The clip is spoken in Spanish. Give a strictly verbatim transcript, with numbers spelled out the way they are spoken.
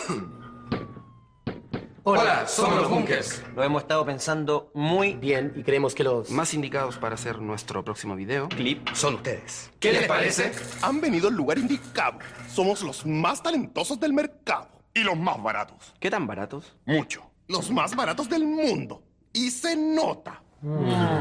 Hola, somos los Bunkers. Lo hemos estado pensando muy bien y creemos que los Más indicados para hacer nuestro próximo video clip Son ustedes. ¿Qué les parece? Han venido al lugar indicado. Somos los más talentosos del mercado. Y los más baratos. ¿Qué tan baratos? Mucho. Los más baratos del mundo. Y se nota.